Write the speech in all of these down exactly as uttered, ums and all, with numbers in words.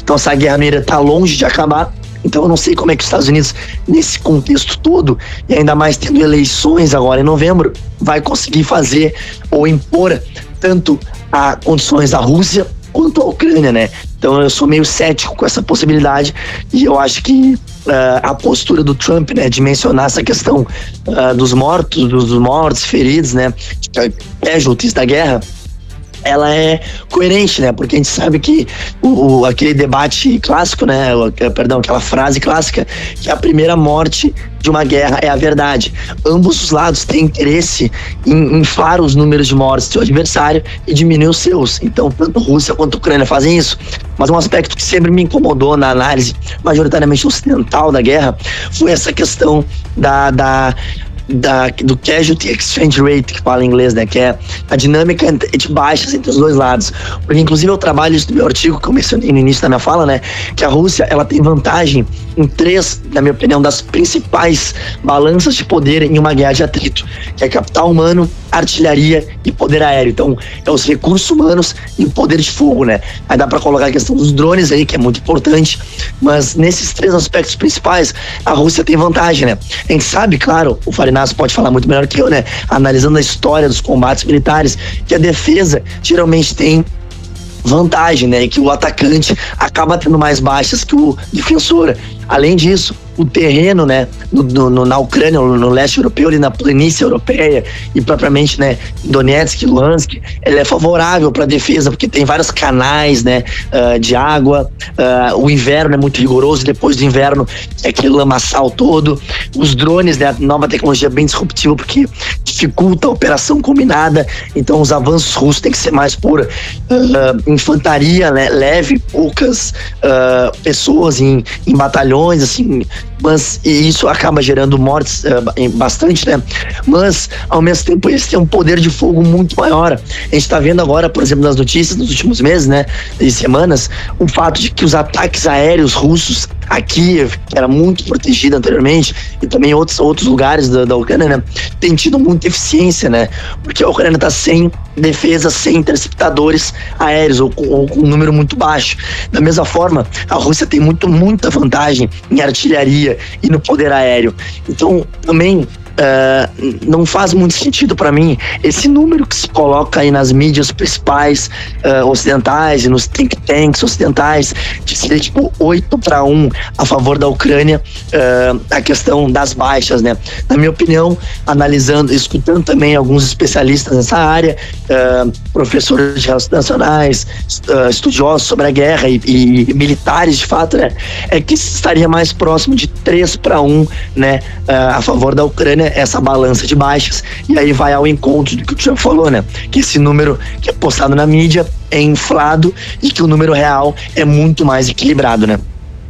Então essa guerra não está longe de acabar. Então eu não sei como é que os Estados Unidos, nesse contexto todo, e ainda mais tendo eleições agora em novembro, vai conseguir fazer ou impor tanto a condições à Rússia quanto à Ucrânia, né? Então eu sou meio cético com essa possibilidade e eu acho que uh, a postura do Trump, né, de mencionar essa questão uh, dos mortos, dos mortos, feridos, né, casualties da guerra, ela é coerente, né? Porque a gente sabe que o, o, aquele debate clássico, né? O, perdão, aquela frase clássica, que a primeira morte de uma guerra é a verdade. Ambos os lados têm interesse em inflar os números de mortes do seu adversário e diminuir os seus. Então, tanto a Rússia quanto a Ucrânia fazem isso. Mas um aspecto que sempre me incomodou na análise majoritariamente ocidental da guerra foi essa questão da... da Da, do casualty exchange rate, que fala em inglês, né, que é a dinâmica de baixas entre os dois lados. Porque inclusive eu trabalho isso no meu artigo que eu mencionei no início da minha fala, né, que a Rússia, ela tem vantagem em três, na minha opinião, das principais balanças de poder em uma guerra de atrito, que é capital humano, artilharia e poder aéreo. Então, é os recursos humanos e o poder de fogo, né? Aí dá pra colocar a questão dos drones aí, que é muito importante, mas nesses três aspectos principais, a Rússia tem vantagem, né? A gente sabe, claro, o Farinas pode falar muito melhor que eu, né? Analisando a história dos combates militares, que a defesa geralmente tem vantagem, né? E que o atacante acaba tendo mais baixas que o defensor. Além disso, o terreno, né, no, no, na Ucrânia, no leste europeu, ali na planície europeia e propriamente, né, Donetsk e Luhansk, ele é favorável para a defesa porque tem vários canais, né, uh, de água. Uh, o inverno é muito rigoroso, depois do inverno é aquele lamaçal todo. Os drones, né, a nova tecnologia é bem disruptiva porque dificulta a operação combinada. Então os avanços russos têm que ser mais por uh, infantaria, né, leve, poucas uh, pessoas em, em batalhões, assim, mas e isso acaba gerando mortes uh, bastante, né? Mas ao mesmo tempo eles têm um poder de fogo muito maior. A gente tá vendo agora, por exemplo, nas notícias nos últimos meses, né, e semanas, o fato de que os ataques aéreos russos a Kiev, que era muito protegida anteriormente, e também em outros, outros lugares da, da Ucrânia, né, tem tido muita eficiência, né? Porque a Ucrânia tá sem defesa, sem interceptadores aéreos, ou, ou com um número muito baixo. Da mesma forma, a Rússia tem muito, muita vantagem em artilharia e no poder aéreo. Então, também Uh, não faz muito sentido para mim esse número que se coloca aí nas mídias principais uh, ocidentais e nos think tanks ocidentais de ser tipo oito para um a favor da Ucrânia, uh, a questão das baixas, né? Na minha opinião, analisando, escutando também alguns especialistas nessa área, uh, professores de relações internacionais, uh, estudiosos sobre a guerra e, e, e militares de fato, né? É que estaria mais próximo de três para um, né? Uh, a favor da Ucrânia, essa balança de baixas, e aí vai ao encontro do que o Trump falou, né? Que esse número que é postado na mídia é inflado e que o número real é muito mais equilibrado, né?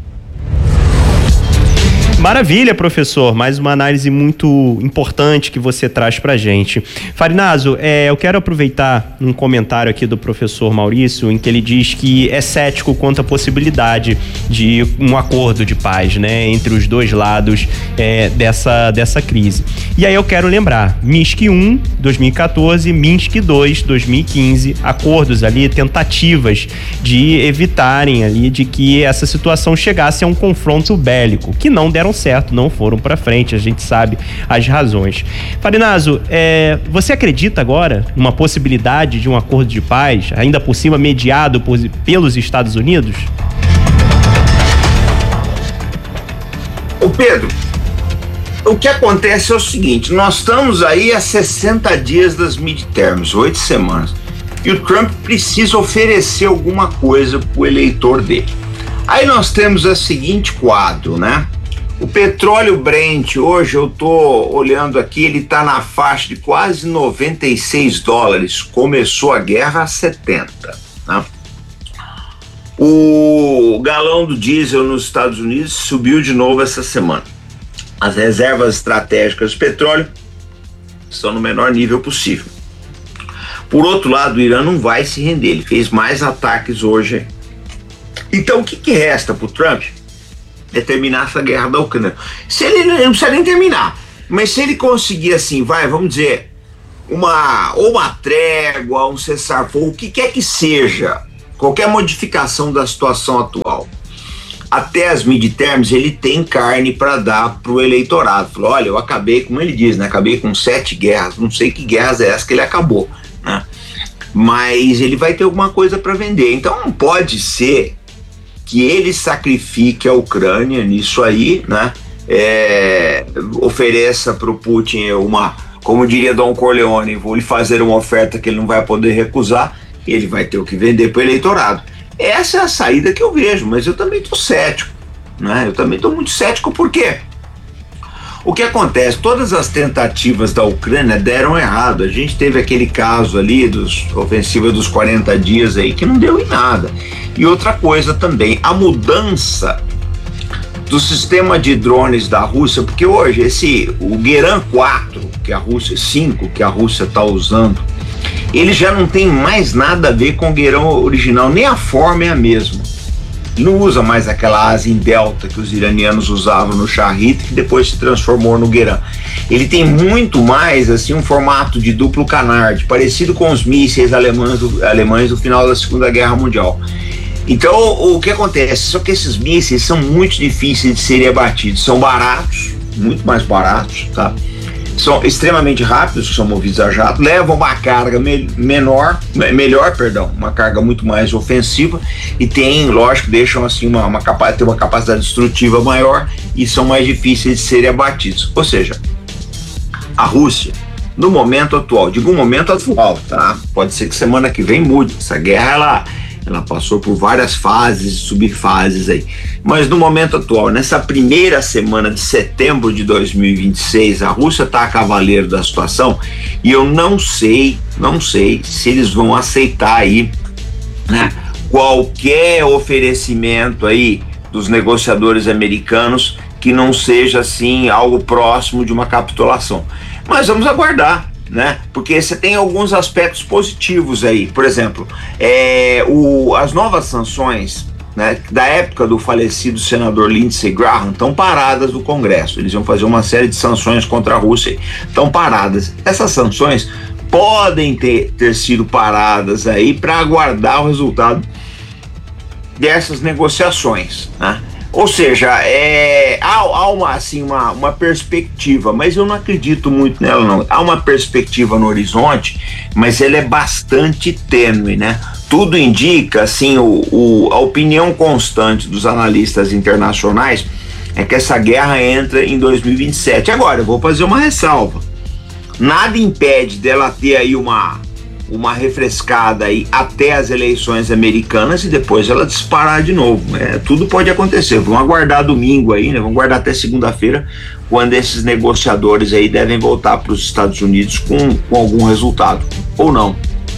Maravilha, professor, mais uma análise muito importante que você traz pra gente. Farinazo, é, eu quero aproveitar um comentário aqui do professor Maurício, em que ele diz que é cético quanto à possibilidade de um acordo de paz, né, entre os dois lados é, dessa, dessa crise. E aí eu quero lembrar, Minsk um, dois mil e quatorze, Minsk dois, dois mil e quinze, acordos ali, tentativas de evitarem ali de que essa situação chegasse a um confronto bélico, que não deram certo, não foram para frente, a gente sabe as razões. Farinazo, é, você acredita agora numa possibilidade de um acordo de paz, ainda por cima mediado por, pelos Estados Unidos? Ô Pedro, o que acontece é o seguinte, nós estamos aí há sessenta dias das midterms, oito semanas, e o Trump precisa oferecer alguma coisa pro eleitor dele. Aí nós temos o seguinte quadro, né? O petróleo Brent, hoje eu tô olhando aqui, ele tá na faixa de quase noventa e seis dólares, começou a guerra a setenta, né? O galão do diesel nos Estados Unidos subiu de novo essa semana. As reservas estratégicas de petróleo estão no menor nível possível. Por outro lado, o Irã não vai se render, ele fez mais ataques hoje. Então o que, que resta pro Trump? É terminar essa guerra da Ucrânia. Se ele, ele não precisa nem terminar, mas se ele conseguir assim, vai, vamos dizer, uma, ou uma trégua, um cessar-fogo, o que quer que seja, qualquer modificação da situação atual, até as midterms, ele tem carne para dar para o eleitorado. Falou, olha, eu acabei, como ele diz, né? Acabei com sete guerras, não sei que guerras é essa que ele acabou, né? Mas ele vai ter alguma coisa para vender. Então não pode ser que ele sacrifique a Ucrânia nisso aí, né? É, ofereça para o Putin uma, como diria Dom Corleone, vou lhe fazer uma oferta que ele não vai poder recusar, e ele vai ter o que vender para o eleitorado. Essa é a saída que eu vejo, mas eu também estou cético, né? Eu também estou muito cético, por quê? O que acontece? Todas as tentativas da Ucrânia deram errado. A gente teve aquele caso ali dos ofensiva dos quarenta dias aí que não deu em nada. E outra coisa também, a mudança do sistema de drones da Rússia, porque hoje esse o Geran quatro, que a Rússia cinco, que a Rússia está usando, ele já não tem mais nada a ver com o Geran original, nem a forma é a mesma. Ele não usa mais aquela asa em delta que os iranianos usavam no Shahed, que depois se transformou no Geran. Ele tem muito mais assim um formato de duplo canard, parecido com os mísseis alemães do, alemães do final da Segunda Guerra Mundial. Então, o que acontece? Só que esses mísseis são muito difíceis de serem abatidos, são baratos, muito mais baratos, tá? São extremamente rápidos, são movidos a jato, levam uma carga me menor, melhor, perdão, uma carga muito mais ofensiva e tem, lógico, deixam assim uma, uma, capa tem uma capacidade destrutiva maior e são mais difíceis de serem abatidos. Ou seja, a Rússia, no momento atual, digo um momento atual, tá? Pode ser que semana que vem mude, essa guerra ela Ela passou por várias fases e subfases aí. Mas no momento atual, nessa primeira semana de setembro de dois mil e vinte e seis, a Rússia está a cavaleiro da situação e eu não sei, não sei se eles vão aceitar aí, né, qualquer oferecimento aí dos negociadores americanos que não seja assim algo próximo de uma capitulação. Mas vamos aguardar, né? Porque você tem alguns aspectos positivos aí. Por exemplo, é, o, as novas sanções, né, da época do falecido senador Lindsey Graham estão paradas no Congresso. Eles vão fazer uma série de sanções contra a Rússia, estão paradas. Essas sanções podem ter, ter sido paradas aí para aguardar o resultado dessas negociações, né? Ou seja, é, há, há uma, assim, uma, uma perspectiva, mas eu não acredito muito nela, não. Há uma perspectiva no horizonte, mas ela é bastante tênue, né? Tudo indica, assim, o, o, a opinião constante dos analistas internacionais é que essa guerra entra em dois mil e vinte e sete. Agora, eu vou fazer uma ressalva. Nada impede dela ter aí uma... uma refrescada aí até as eleições americanas e depois ela disparar de novo. É, tudo pode acontecer. Vamos aguardar domingo aí, né? Vamos aguardar até segunda-feira, quando esses negociadores aí devem voltar para os Estados Unidos com, com algum resultado, ou não.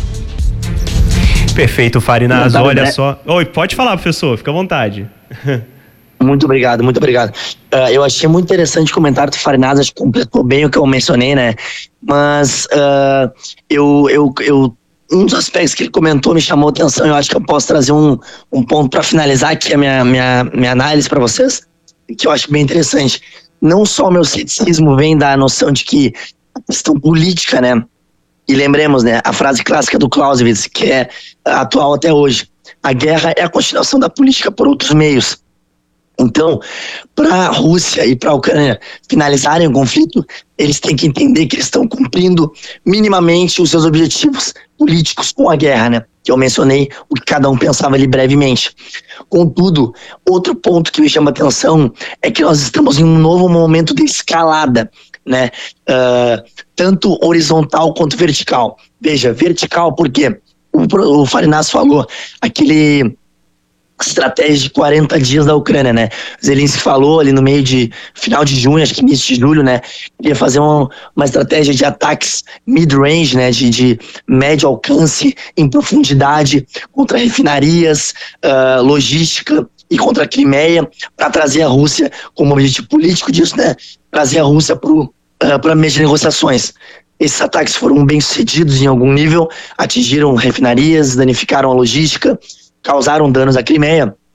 Perfeito, Farinazzo, olha né? só. Oi, pode falar, professor, fica à vontade. Muito obrigado, muito obrigado. Uh, eu achei muito interessante o comentário do Farinazzo, acho que completou bem o que eu mencionei, né? Mas uh, eu, eu, eu, um dos aspectos que ele comentou me chamou a atenção. Eu acho que eu posso trazer um, um ponto para finalizar aqui a minha, minha, minha análise para vocês, que eu acho bem interessante. Não só o meu ceticismo vem da noção de que a questão política, né? E lembremos, né, a frase clássica do Clausewitz, que é atual até hoje: a guerra é a continuação da política por outros meios. Então, para a Rússia e para a Ucrânia finalizarem o conflito, eles têm que entender que eles estão cumprindo minimamente os seus objetivos políticos com a guerra, né? Que eu mencionei o que cada um pensava ali brevemente. Contudo, outro ponto que me chama a atenção é que nós estamos em um novo momento de escalada, né? Uh, tanto horizontal quanto vertical. Veja, vertical porque o, o Farinazzo falou, aquele... estratégia de quarenta dias da Ucrânia, né? Zelensky falou ali no meio de final de junho, acho que início de julho, né? Queria fazer um, uma estratégia de ataques mid-range, né? De, de médio alcance, em profundidade, contra refinarias, uh, logística e contra a Crimeia, para trazer a Rússia como objetivo político disso, né? Trazer a Rússia para uh, a mesa de negociações. Esses ataques foram bem sucedidos em algum nível, atingiram refinarias, danificaram a logística, causaram danos à Crimeia,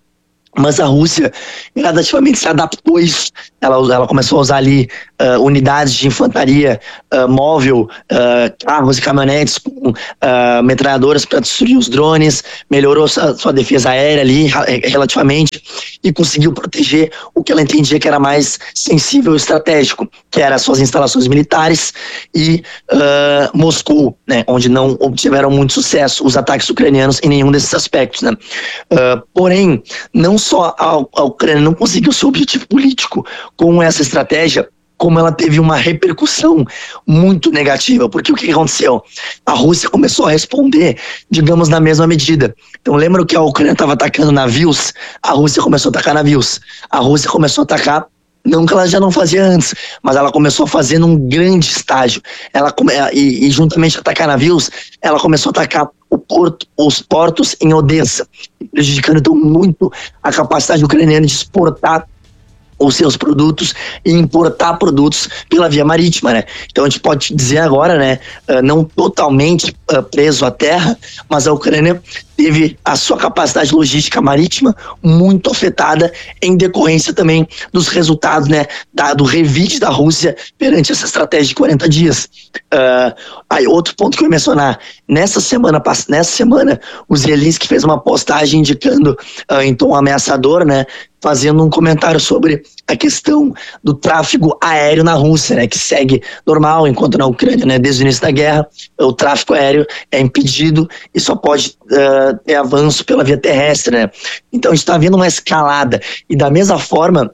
Mas a Rússia gradativamente se adaptou a isso. Ela, ela começou a usar ali uh, unidades de infantaria uh, móvel, uh, carros e caminhonetes com uh, metralhadoras para destruir os drones, melhorou sua, sua defesa aérea ali relativamente e conseguiu proteger o que ela entendia que era mais sensível e estratégico, que eram suas instalações militares e uh, Moscou, né, onde não obtiveram muito sucesso os ataques ucranianos em nenhum desses aspectos, né? Uh, porém, não só a, a Ucrânia não conseguiu seu objetivo político com essa estratégia, como ela teve uma repercussão muito negativa, porque o que aconteceu? A Rússia começou a responder, digamos, na mesma medida. Então lembra que a Ucrânia estava atacando navios? A Rússia começou a atacar navios. A Rússia começou a atacar, não que ela já não fazia antes, mas ela começou a fazer num grande estágio. Ela come, e, e juntamente a atacar navios, ela começou a atacar o porto, os portos em Odessa, prejudicando então muito a capacidade ucraniana de exportar os seus produtos e importar produtos pela via marítima, né? Então a gente pode dizer agora, né, não totalmente preso à terra, mas a Ucrânia teve a sua capacidade logística marítima muito afetada em decorrência também dos resultados, né, da, do revide da Rússia perante essa estratégia de quarenta dias. Uh, aí outro ponto que eu ia mencionar, nessa semana, nessa semana o Zelensky fez uma postagem indicando uh, em tom ameaçador, né, fazendo um comentário sobre a questão do tráfego aéreo na Rússia, né, que segue normal, enquanto na Ucrânia, né, desde o início da guerra, o tráfego aéreo é impedido e só pode uh, ter avanço pela via terrestre, né? Então a gente está vendo uma escalada e da mesma forma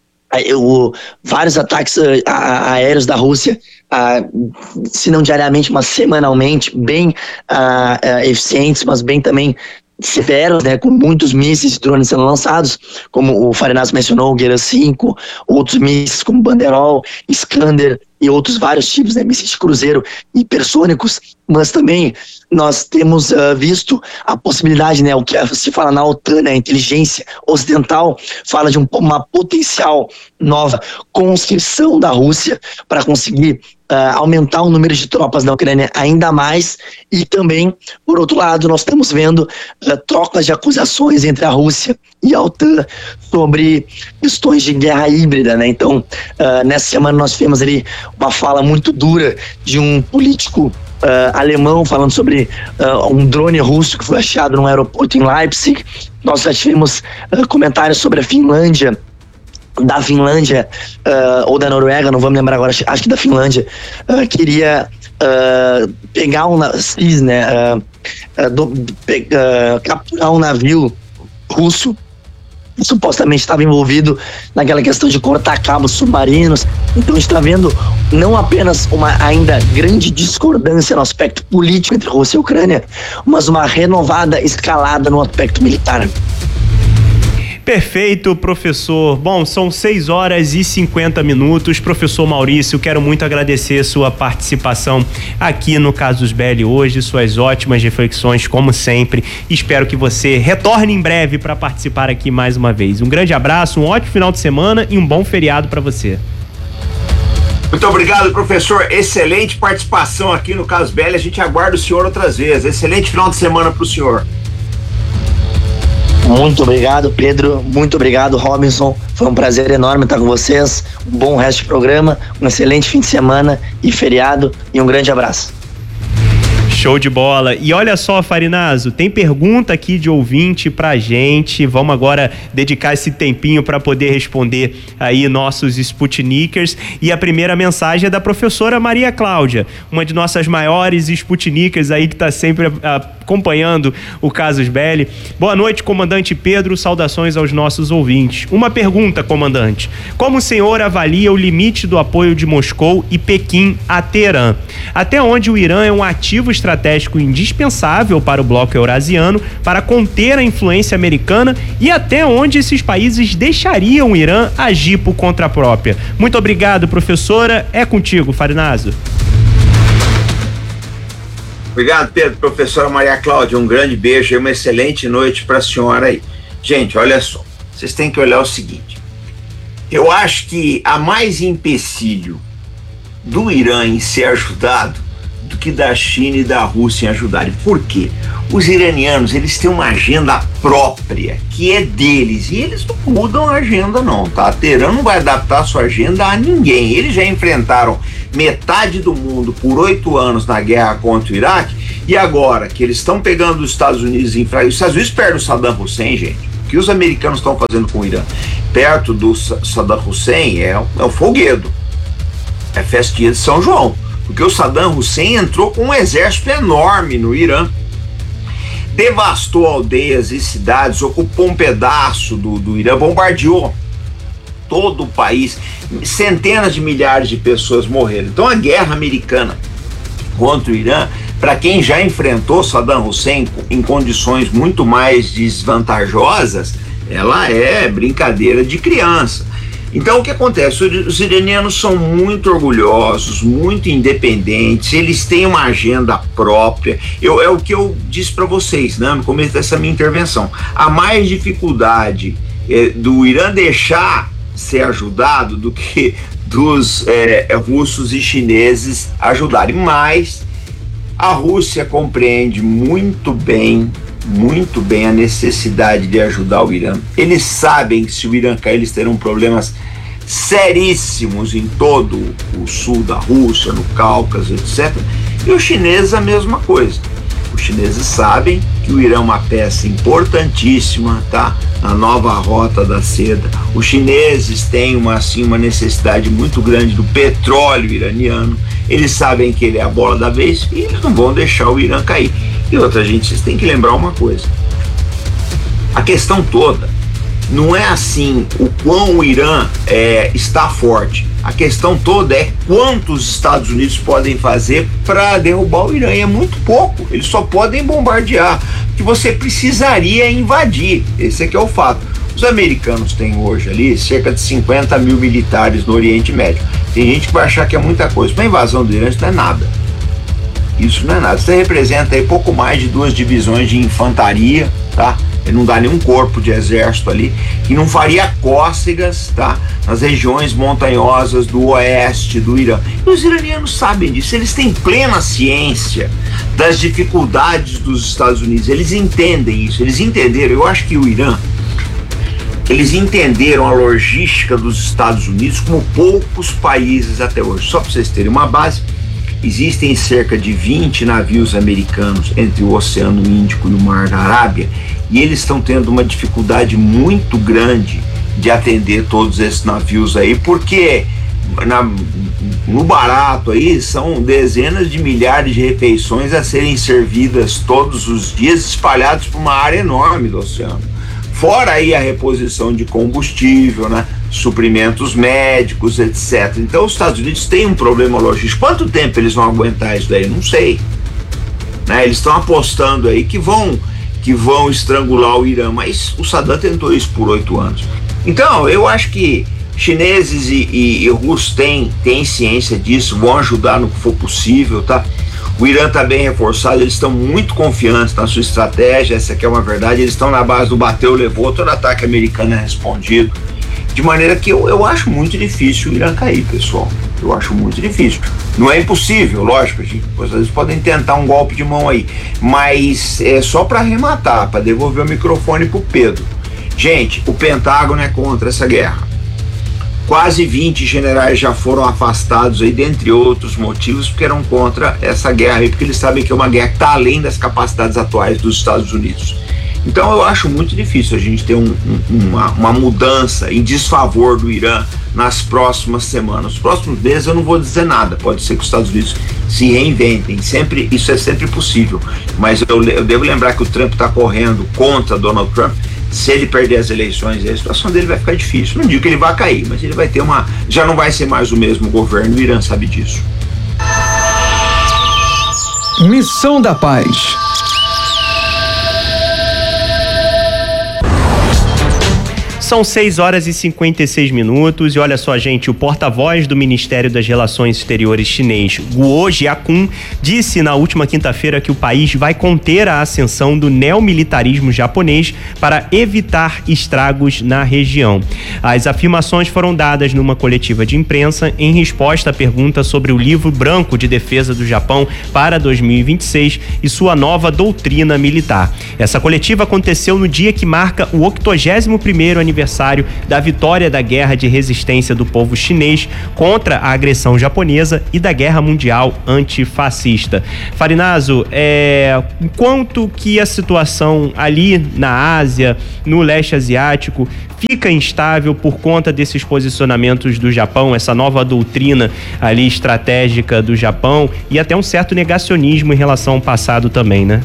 o, vários ataques uh, a, a, aéreos da Rússia, uh, se não diariamente, mas semanalmente, bem uh, uh, eficientes, mas bem também severos, né, com muitos mísseis e drones sendo lançados, como o Farinas mencionou, o Guerra cinco, outros mísseis como Banderol, Iskander e outros vários tipos, né, mísseis de cruzeiro hipersônicos, mas também nós temos uh, visto a possibilidade, né, o que se fala na OTAN, né, a inteligência ocidental fala de um, uma potencial nova conscrição da Rússia para conseguir Uh, aumentar o número de tropas na Ucrânia ainda mais, e também, por outro lado, nós estamos vendo uh, trocas de acusações entre a Rússia e a OTAN sobre questões de guerra híbrida, né? Então, uh, nessa semana nós tivemos ali uma fala muito dura de um político Uh, alemão falando sobre uh, um drone russo que foi achado num aeroporto em Leipzig. Nós já tivemos uh, comentários sobre a Finlândia, da Finlândia uh, ou da Noruega, não vou me lembrar agora, acho que da Finlândia, uh, queria uh, pegar um navio, né, uh, uh, do, uh, capturar um navio russo que supostamente estava envolvido naquela questão de cortar cabos submarinos. Então a gente está vendo não apenas uma ainda grande discordância no aspecto político entre Rússia e Ucrânia, mas uma renovada escalada no aspecto militar. Perfeito, professor. Bom, são seis horas e cinquenta minutos. Professor Maurício, quero muito agradecer sua participação aqui no Casus Belli hoje, suas ótimas reflexões, como sempre. Espero que você retorne em breve para participar aqui mais uma vez. Um grande abraço, um ótimo final de semana e um bom feriado para você. Muito obrigado, professor. Excelente participação aqui no Casus Belli. A gente aguarda o senhor outras vezes. Excelente final de semana para o senhor. Muito obrigado, Pedro. Muito obrigado, Robinson. Foi um prazer enorme estar com vocês. Um bom resto de programa, um excelente fim de semana e feriado, e um grande abraço. Show de bola. E olha só, Farinazo, tem pergunta aqui de ouvinte pra gente. Vamos agora dedicar esse tempinho para poder responder aí nossos Sputnikers. E a primeira mensagem é da professora Maria Cláudia, uma de nossas maiores Sputnikers aí que tá sempre acompanhando o Casus Belli. Boa noite, comandante Pedro. Saudações aos nossos ouvintes. Uma pergunta, comandante. Como o senhor avalia o limite do apoio de Moscou e Pequim a Teherã? Até onde o Irã é um ativo estratégico indispensável para o bloco eurasiano para conter a influência americana e até onde esses países deixariam o Irã agir por conta própria? Muito obrigado, professora. É contigo, Farinazo. Obrigado, Pedro. Professora Maria Cláudia, um grande beijo e uma excelente noite para a senhora aí. Gente, olha só, vocês têm que olhar o seguinte. Eu acho que há mais empecilho do Irã em ser ajudado do que da China e da Rússia em ajudarem. Por quê? Os iranianos, eles têm uma agenda própria, que é deles, e eles não mudam a agenda não, tá? Teherã não vai adaptar a sua agenda a ninguém. Eles já enfrentaram metade do mundo por oito anos na guerra contra o Iraque, e agora que eles estão pegando os Estados Unidos em fraco, os Estados Unidos perdem o Saddam Hussein, gente. O que os americanos estão fazendo com o Irã perto do Saddam Hussein é, é o folguedo, é festinha de São João, porque o Saddam Hussein entrou com um exército enorme no Irã, devastou aldeias e cidades, ocupou um pedaço do, do Irã, bombardeou todo o país, centenas de milhares de pessoas morreram. Então a guerra americana contra o Irã, para quem já enfrentou Saddam Hussein em condições muito mais desvantajosas, ela é brincadeira de criança. Então o que acontece? Os iranianos são muito orgulhosos, muito independentes, eles têm uma agenda própria. Eu, é o que eu disse para vocês, né, no começo dessa minha intervenção. Há mais dificuldade é, do Irã deixar ser ajudado do que dos é, russos e chineses ajudarem. Mas a Rússia compreende muito bem, muito bem a necessidade de ajudar o Irã. Eles sabem que se o Irã cair, eles terão problemas seríssimos em todo o sul da Rússia, no Cáucaso, etcétera. E os chineses a mesma coisa. Os chineses sabem que o Irã é uma peça importantíssima, tá, na nova rota da seda. Os chineses têm uma, assim, uma necessidade muito grande do petróleo iraniano. Eles sabem que ele é a bola da vez e eles não vão deixar o Irã cair. E outra, gente, vocês têm que lembrar uma coisa. A questão toda não é assim o quão o Irã é, está forte. A questão toda é quanto os Estados Unidos podem fazer para derrubar o Irã. E é muito pouco. Eles só podem bombardear. Que você precisaria invadir. Esse aqui é o fato. Os americanos têm hoje ali cerca de cinquenta mil militares no Oriente Médio. Tem gente que vai achar que é muita coisa. Para a invasão do Irã isso não é nada. Isso não é nada. Isso representa aí pouco mais de duas divisões de infantaria, tá? Ele não dá nenhum corpo de exército ali, e não faria cócegas, tá, nas regiões montanhosas do oeste do Irã. E os iranianos sabem disso, eles têm plena ciência das dificuldades dos Estados Unidos, eles entendem isso, eles entenderam. Eu acho que o Irã, eles entenderam a logística dos Estados Unidos como poucos países até hoje. Só para vocês terem uma base, existem cerca de vinte navios americanos entre o Oceano Índico e o Mar da Arábia, e eles estão tendo uma dificuldade muito grande de atender todos esses navios aí, porque na, no barato aí são dezenas de milhares de refeições a serem servidas todos os dias, espalhados por uma área enorme do oceano. Fora aí a reposição de combustível, né, suprimentos médicos, etcétera. Então os Estados Unidos têm um problema logístico. Quanto tempo eles vão aguentar isso daí? Não sei. Né, eles estão apostando aí que vão, que vão estrangular o Irã, mas o Saddam tentou isso por oito anos. Então eu acho que chineses e, e, e russos têm, têm ciência disso, vão ajudar no que for possível, tá? O Irã está bem reforçado, eles estão muito confiantes na sua estratégia, essa aqui é uma verdade, eles estão na base do bateu, levou, todo ataque americano é respondido, de maneira que eu, eu acho muito difícil o Irã cair, pessoal, eu acho muito difícil. Não é impossível, lógico, a gente, às vezes podem tentar um golpe de mão aí, mas é só para arrematar, para devolver o microfone pro Pedro. Gente, o Pentágono é contra essa guerra. Quase vinte generais já foram afastados aí, dentre outros motivos, porque eram contra essa guerra aí, porque eles sabem que é uma guerra que está além das capacidades atuais dos Estados Unidos. Então eu acho muito difícil a gente ter um, um, uma, uma mudança em desfavor do Irã nas próximas semanas. Nos próximos meses eu não vou dizer nada, pode ser que os Estados Unidos se reinventem, sempre, isso é sempre possível, mas eu, eu devo lembrar que o Trump está correndo contra Donald Trump. Se ele perder as eleições, a situação dele vai ficar difícil. Não digo que ele vai cair, mas ele vai ter uma... já não vai ser mais o mesmo governo, o Irã sabe disso. Missão da Paz. São seis horas e cinquenta e seis minutos e olha só, gente, o porta-voz do Ministério das Relações Exteriores chinês, Guo Jiakun, disse na última quinta-feira que o país vai conter a ascensão do neomilitarismo japonês para evitar estragos na região. As afirmações foram dadas numa coletiva de imprensa em resposta à pergunta sobre o livro branco de defesa do Japão para dois mil e vinte e seis e sua nova doutrina militar. Essa coletiva aconteceu no dia que marca o octogésimo primeiro aniversário da vitória da Guerra de Resistência do povo chinês contra a agressão japonesa e da Guerra Mundial Antifascista. Farinazo, é, enquanto que a situação ali na Ásia, no leste asiático, fica instável por conta desses posicionamentos do Japão, essa nova doutrina ali estratégica do Japão e até um certo negacionismo em relação ao passado também, né?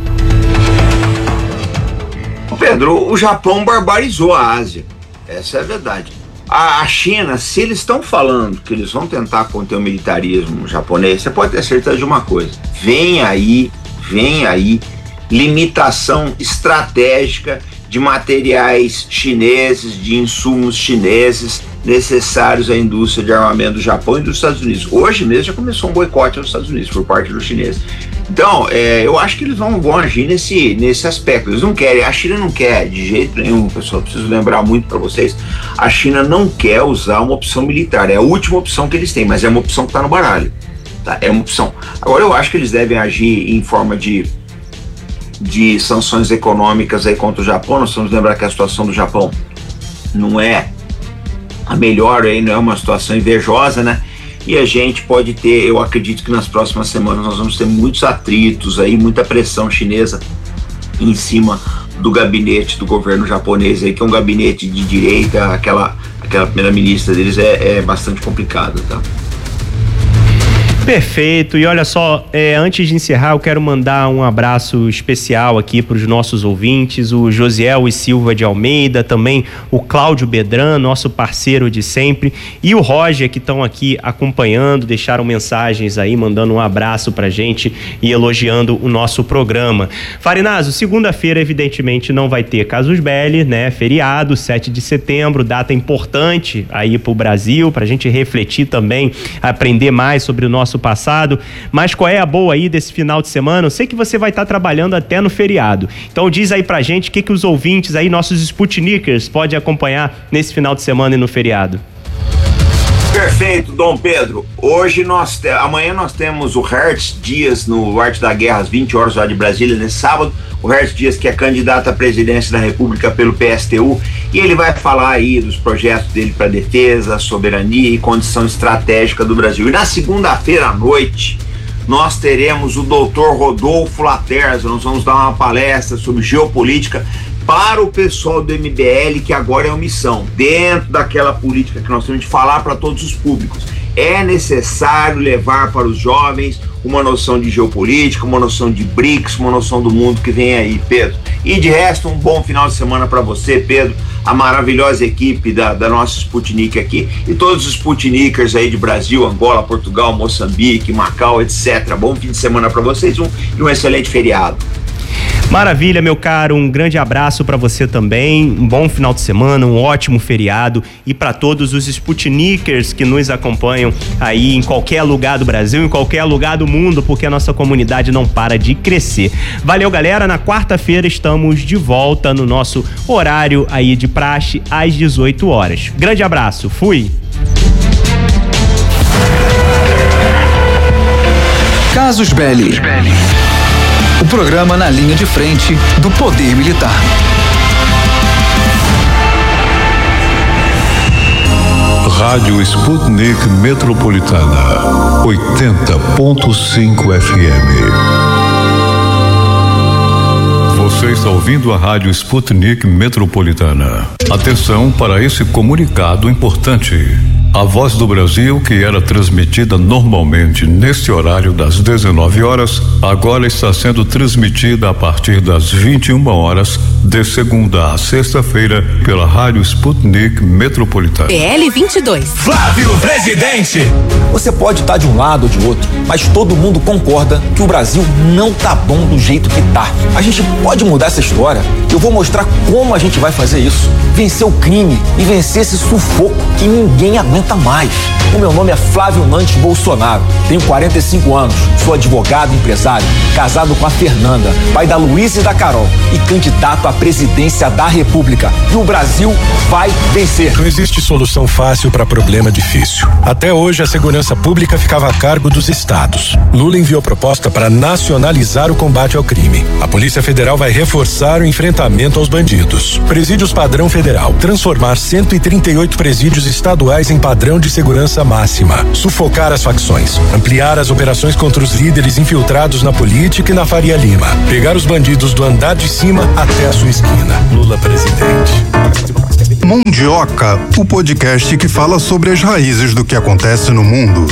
Pedro, o Japão barbarizou a Ásia, essa é a verdade. A, a China, se eles estão falando que eles vão tentar conter o militarismo japonês, você pode ter certeza de uma coisa, vem aí, vem aí limitação estratégica de materiais chineses, de insumos chineses necessários à indústria de armamento do Japão e dos Estados Unidos. Hoje mesmo já começou um boicote aos Estados Unidos por parte dos chineses. Então, é, eu acho que eles vão, vão agir nesse, nesse aspecto. Eles não querem, a China não quer de jeito nenhum, pessoal, preciso lembrar muito para vocês, a China não quer usar uma opção militar, é a última opção que eles têm, mas é uma opção que está no baralho, tá? É uma opção. Agora, eu acho que eles devem agir em forma de de sanções econômicas aí contra o Japão. Nós vamos lembrar que a situação do Japão não é a melhor aí, não é uma situação invejosa, né? E a gente pode ter, eu acredito que nas próximas semanas nós vamos ter muitos atritos aí, muita pressão chinesa em cima do gabinete do governo japonês aí, que é um gabinete de direita, aquela, aquela primeira-ministra deles é, é bastante complicada, tá? Perfeito, e olha só, é, antes de encerrar eu quero mandar um abraço especial aqui para os nossos ouvintes, o Josiel e Silva de Almeida, também o Cláudio Bedran, nosso parceiro de sempre, e o Roger, que estão aqui acompanhando, deixaram mensagens aí, mandando um abraço pra gente e elogiando o nosso programa. Farinazo, segunda-feira evidentemente não vai ter Casus Belli, né, feriado, sete de setembro, data importante aí pro Brasil, pra gente refletir também, aprender mais sobre o nosso passado, mas qual é a boa aí desse final de semana? Eu sei que você vai estar trabalhando até no feriado, então diz aí pra gente o que que os ouvintes aí, nossos Sputnikers, podem acompanhar nesse final de semana e no feriado. Perfeito, Dom Pedro. Hoje nós, te... amanhã nós temos o Hertz Dias no Arte da Guerra às vinte horas lá de Brasília, nesse sábado. O Hertz Dias, que é candidato à presidência da República pelo P S T U, e ele vai falar aí dos projetos dele para defesa, soberania e condição estratégica do Brasil. E na segunda-feira à noite nós teremos o doutor Rodolfo Laterza. Nós vamos dar uma palestra sobre geopolítica para o pessoal do M B L, que agora é uma missão, dentro daquela política que nós temos de falar para todos os públicos. É necessário levar para os jovens uma noção de geopolítica, uma noção de B R I C S, uma noção do mundo que vem aí, Pedro. E de resto, um bom final de semana para você, Pedro, a maravilhosa equipe da, da nossa Sputnik aqui e todos os Sputnikers aí de Brasil, Angola, Portugal, Moçambique, Macau, etcétera. Bom fim de semana para vocês um, e um excelente feriado. Maravilha, meu caro, um grande abraço para você também, um bom final de semana, um ótimo feriado e para todos os Sputnikers que nos acompanham aí em qualquer lugar do Brasil, em qualquer lugar do mundo, porque a nossa comunidade não para de crescer. Valeu, galera, na quarta-feira estamos de volta no nosso horário aí de praxe às dezoito horas. Grande abraço, fui! Casus Belli. O programa na linha de frente do poder militar. Rádio Sputnik Metropolitana, oitenta ponto cinco F M. Você está ouvindo a Rádio Sputnik Metropolitana. Atenção para esse comunicado importante. A Voz do Brasil, que era transmitida normalmente neste horário das dezenove horas, agora está sendo transmitida a partir das vinte e uma horas, de segunda a sexta-feira, pela Rádio Sputnik Metropolitana. P L vinte e dois. Flávio Presidente! Você pode estar de um lado ou de outro, mas todo mundo concorda que o Brasil não tá bom do jeito que tá. A gente pode mudar essa história. Eu vou mostrar como a gente vai fazer isso. Vencer o crime e vencer esse sufoco que ninguém aguenta mais. O meu nome é Flávio Nantes Bolsonaro. Tenho quarenta e cinco anos, sou advogado e empresário, casado com a Fernanda, pai da Luísa e da Carol e candidato à presidência da República. E o Brasil vai vencer. Não existe solução fácil para problema difícil. Até hoje, a segurança pública ficava a cargo dos estados. Lula enviou proposta para nacionalizar o combate ao crime. A Polícia Federal vai reforçar o enfrentamento aos bandidos. Presídios padrão federal. Transformar cento e trinta e oito presídios estaduais em padrão de segurança máxima. Sufocar as facções. Ampliar as operações contra os líderes infiltrados na política e na Faria Lima. Pegar os bandidos do andar de cima até a sua esquina. Lula presidente. Mundioca, o podcast que fala sobre as raízes do que acontece no mundo.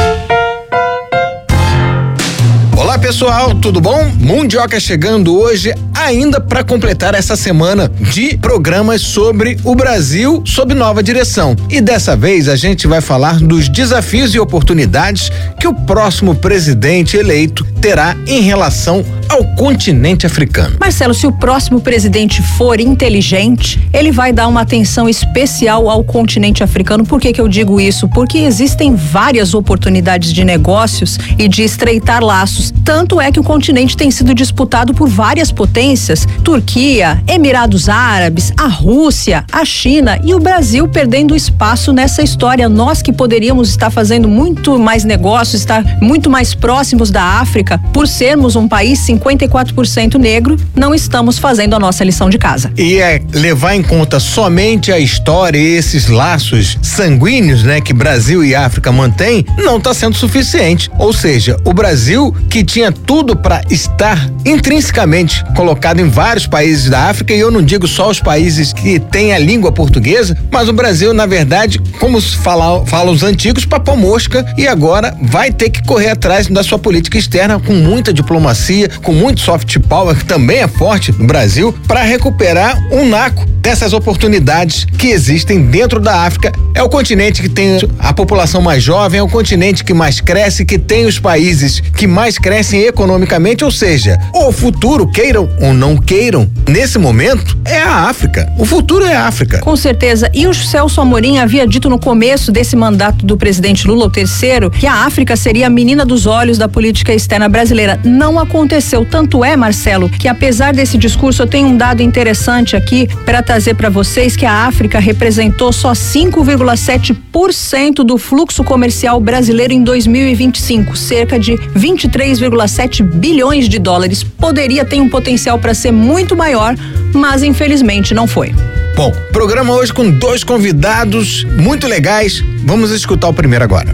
Olá pessoal, tudo bom? Mundioca chegando hoje ainda para completar essa semana de programas sobre o Brasil sob nova direção. E dessa vez a gente vai falar dos desafios e oportunidades que o próximo presidente eleito terá em relação ao continente africano. Marcelo, se o próximo presidente for inteligente, ele vai dar uma atenção especial ao continente africano. Por que que eu digo isso? Porque existem várias oportunidades de negócios e de estreitar laços. Tanto é que o continente tem sido disputado por várias potências: Turquia, Emirados Árabes, a Rússia, a China e o Brasil perdendo espaço nessa história. Nós que poderíamos estar fazendo muito mais negócios, estar muito mais próximos da África, por sermos um país cinquenta e quatro por cento negro, não estamos fazendo a nossa lição de casa. E é levar em conta somente a história e esses laços sanguíneos, né, que Brasil e África mantêm, não está sendo suficiente. Ou seja, o Brasil, que tinha tudo para estar intrinsecamente colocado em vários países da África, e eu não digo só os países que têm a língua portuguesa, mas o Brasil, na verdade, como falam fala os antigos, papou mosca, e agora vai ter que correr atrás da sua política externa com muita diplomacia, com muito soft power, que também é forte no Brasil, para recuperar um naco dessas oportunidades que existem dentro da África. É o continente que tem a população mais jovem, é o continente que mais cresce, que tem os países que mais crescem economicamente, ou seja, o futuro, queiram ou não queiram, nesse momento é a África. O futuro é a África. Com certeza. E o Celso Amorim havia dito no começo desse mandato do presidente Lula, o terceiro, que a África seria a menina dos olhos da política externa brasileira. Não aconteceu. Tanto é, Marcelo, que apesar desse discurso, eu tenho um dado interessante aqui para trazer para vocês, que a África representou só cinco vírgula sete por cento do fluxo comercial brasileiro em dois mil e vinte e cinco, cerca de vinte e três vírgula sete bilhões de dólares. Poderia ter um potencial para ser muito maior, mas infelizmente não foi. Bom, programa hoje com dois convidados muito legais. Vamos escutar o primeiro agora.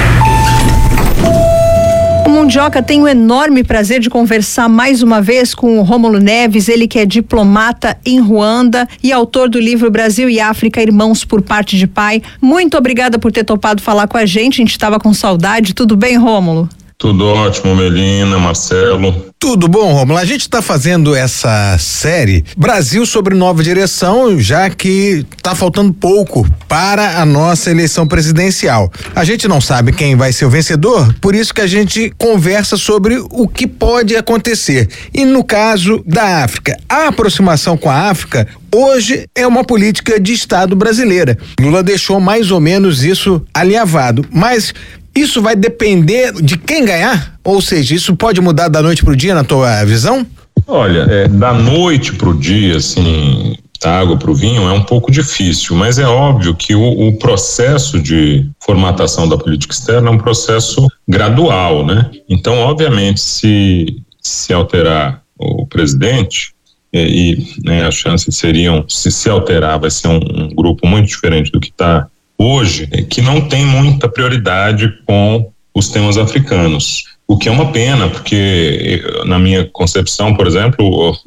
Mundioca, tenho o enorme prazer de conversar mais uma vez com o Rômulo Neves, ele que é diplomata em Ruanda e autor do livro Brasil e África, Irmãos por Parte de Pai. Muito obrigada por ter topado falar com a gente, a gente estava com saudade. Tudo bem, Rômulo? Tudo ótimo, Melina, Marcelo. Tudo bom, Rômulo? A gente está fazendo essa série Brasil sobre nova direção, já que está faltando pouco para a nossa eleição presidencial. A gente não sabe quem vai ser o vencedor, por isso que a gente conversa sobre o que pode acontecer. E no caso da África, a aproximação com a África hoje é uma política de Estado brasileira. Lula deixou mais ou menos isso alinhavado, mas isso vai depender de quem ganhar? Ou seja, isso pode mudar da noite pro dia, na tua visão? Olha, é, da noite pro dia, assim, da água pro vinho é um pouco difícil, mas é óbvio que o, o processo de formatação da política externa é um processo gradual, né? Então, obviamente, se se alterar o presidente, e, e né, as chances seriam, se se alterar, vai ser um, um grupo muito diferente do que está hoje, que não tem muita prioridade com os temas africanos, o que é uma pena, porque na minha concepção, por exemplo,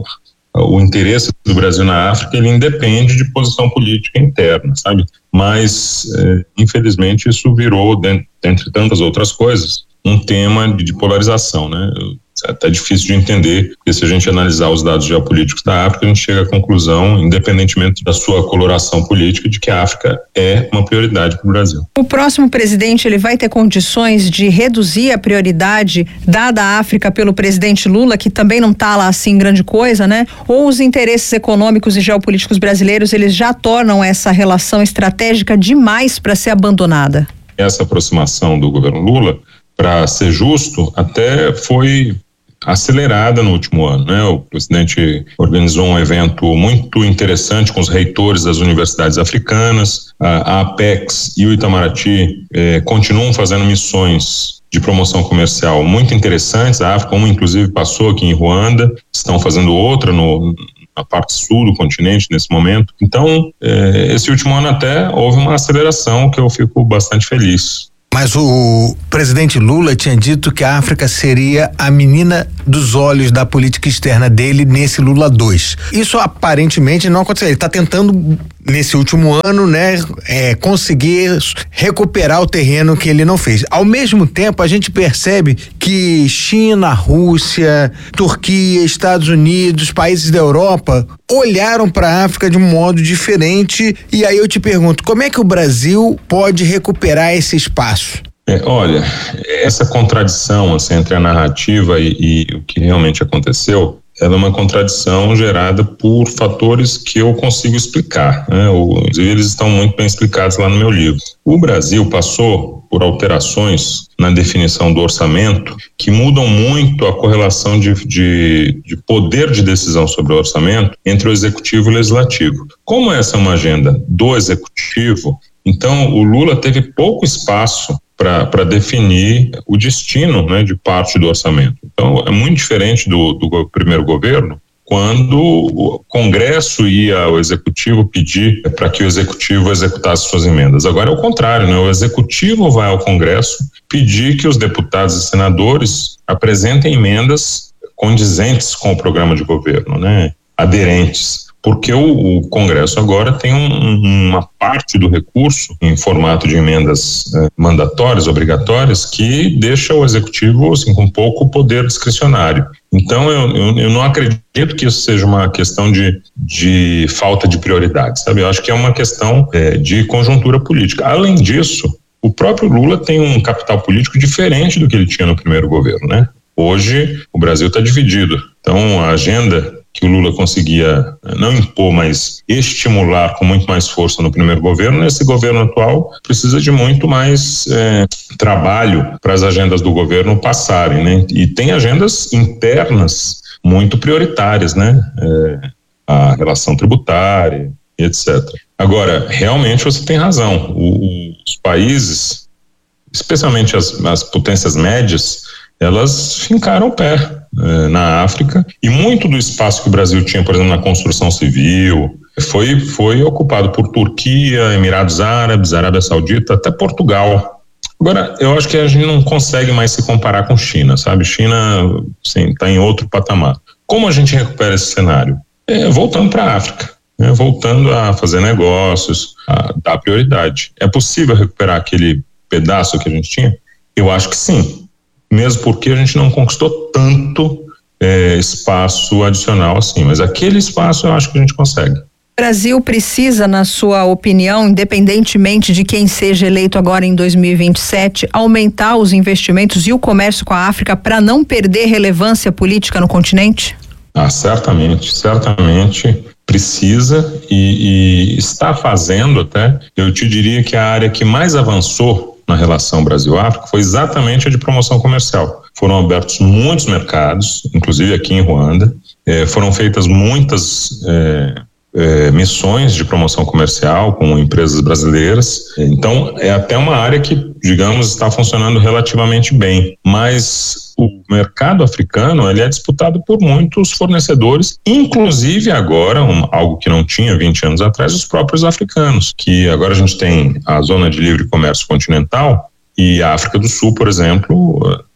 o interesse do Brasil na África, ele independe de posição política interna, sabe? Mas, é, infelizmente, isso virou, dentre, dentre tantas outras coisas, um tema de, de polarização, né? É até difícil de entender, porque se a gente analisar os dados geopolíticos da África, a gente chega à conclusão, independentemente da sua coloração política, de que a África é uma prioridade para o Brasil. O próximo presidente, ele vai ter condições de reduzir a prioridade dada à África pelo presidente Lula, que também não está lá assim grande coisa, né? Ou os interesses econômicos e geopolíticos brasileiros, eles já tornam essa relação estratégica demais para ser abandonada? Essa aproximação do governo Lula, para ser justo, até foi acelerada no último ano, né? O presidente organizou um evento muito interessante com os reitores das universidades africanas, a, a Apex e o Itamaraty eh, continuam fazendo missões de promoção comercial muito interessantes. A África, uma inclusive passou aqui em Ruanda, estão fazendo outra no na parte sul do continente nesse momento. Então, eh, esse último ano até houve uma aceleração que eu fico bastante feliz. Mas o presidente Lula tinha dito que a África seria a menina dos olhos da política externa dele nesse Lula dois. Isso aparentemente não aconteceu. Ele está tentando, nesse último ano, né, é, conseguir recuperar o terreno que ele não fez. Ao mesmo tempo, a gente percebe que China, Rússia, Turquia, Estados Unidos, países da Europa olharam para a África de um modo diferente. E aí eu te pergunto, como é que o Brasil pode recuperar esse espaço? É, olha, essa contradição assim, entre a narrativa e, e o que realmente aconteceu, ela é uma contradição gerada por fatores que eu consigo explicar, né? Inclusive, eles estão muito bem explicados lá no meu livro. O Brasil passou por alterações na definição do orçamento que mudam muito a correlação de, de, de poder de decisão sobre o orçamento entre o executivo e o legislativo. Como essa é uma agenda do executivo, então o Lula teve pouco espaço para definir o destino, né, de parte do orçamento. Então, é muito diferente do, do primeiro governo, quando o Congresso ia ao Executivo pedir para que o Executivo executasse suas emendas. Agora é o contrário, né? O Executivo vai ao Congresso pedir que os deputados e senadores apresentem emendas condizentes com o programa de governo, né? Aderentes. Porque o, o Congresso agora tem um, uma parte do recurso em formato de emendas eh, mandatórias, obrigatórias, que deixa o Executivo assim, com pouco poder discricionário. Então, eu, eu, eu não acredito que isso seja uma questão de, de falta de prioridade, sabe? Eu acho que é uma questão eh, de conjuntura política. Além disso, o próprio Lula tem um capital político diferente do que ele tinha no primeiro governo, né? Hoje, o Brasil está dividido. Então, a agenda que o Lula conseguia não impor, mas estimular com muito mais força no primeiro governo, nesse governo atual precisa de muito mais é, trabalho para as agendas do governo passarem, né? E tem agendas internas muito prioritárias, né? É, a relação tributária, etcétera. Agora, realmente você tem razão, o, os países, especialmente as, as potências médias, elas fincaram o pé eh, na África, e muito do espaço que o Brasil tinha, por exemplo, na construção civil, foi, foi ocupado por Turquia, Emirados Árabes, Arábia Saudita, até Portugal. Agora, eu acho que a gente não consegue mais se comparar com China, sabe? China, sim, está em outro patamar. Como a gente recupera esse cenário? É, voltando para a África, né? Voltando a fazer negócios, a dar prioridade. É possível recuperar aquele pedaço que a gente tinha? Eu acho que sim. Mesmo porque a gente não conquistou tanto é, espaço adicional assim, mas aquele espaço eu acho que a gente consegue. O Brasil precisa, na sua opinião, independentemente de quem seja eleito agora em dois mil e vinte e sete, aumentar os investimentos e o comércio com a África para não perder relevância política no continente? Ah, certamente, certamente precisa e, e está fazendo até. Eu te diria que a área que mais avançou na relação Brasil-África foi exatamente a de promoção comercial. Foram abertos muitos mercados, inclusive aqui em Ruanda, eh, foram feitas muitas eh, eh, missões de promoção comercial com empresas brasileiras. Então, é até uma área que, digamos, está funcionando relativamente bem, mas o mercado africano ele é disputado por muitos fornecedores, inclusive agora, um, algo que não tinha vinte anos atrás, os próprios africanos, que agora a gente tem a zona de livre comércio continental e a África do Sul, por exemplo,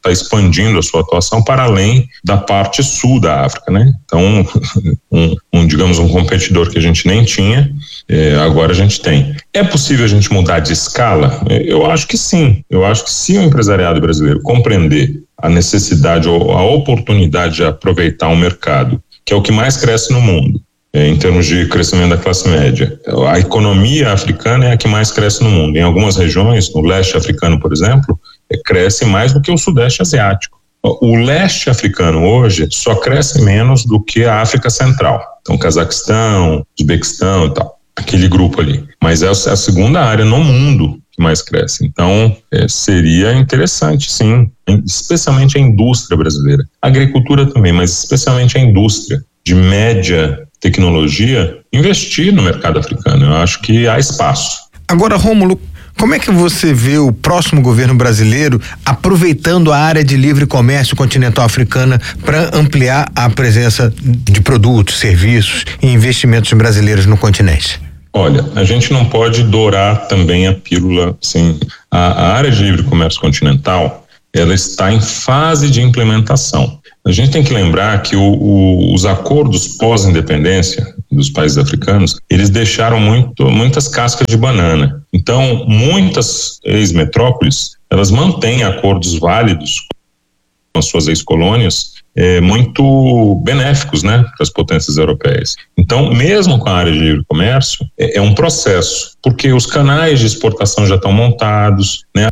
está expandindo a sua atuação para além da parte sul da África, né? Então, um, um digamos, um competidor que a gente nem tinha, é, agora a gente tem. É possível a gente mudar de escala? Eu acho que sim. Eu acho que se o empresariado brasileiro compreender a necessidade ou a oportunidade de aproveitar um mercado, que é o que mais cresce no mundo, em termos de crescimento da classe média. A economia africana é a que mais cresce no mundo. Em algumas regiões, no leste africano, por exemplo, cresce mais do que o sudeste asiático. O leste africano hoje só cresce menos do que a África Central. Então, Cazaquistão, Uzbequistão e tal, aquele grupo ali. Mas é a segunda área no mundo que mais cresce. Então, é, seria interessante, sim, especialmente a indústria brasileira. A agricultura também, mas especialmente a indústria de média tecnologia, investir no mercado africano. Eu acho que há espaço. Agora, Rômulo, como é que você vê o próximo governo brasileiro aproveitando a área de livre comércio continental africana para ampliar a presença de produtos, serviços e investimentos brasileiros no continente? Olha, a gente não pode dourar também a pílula, assim, a, a área de livre comércio continental, ela está em fase de implementação. A gente tem que lembrar que o, o, os acordos pós-independência dos países africanos, eles deixaram muito, muitas cascas de banana. Então, muitas ex-metrópoles, elas mantêm acordos válidos com as suas ex-colônias, é, muito benéficos, né, para as potências europeias. Então, mesmo com a área de livre comércio, é, é um processo, porque os canais de exportação já estão montados, né,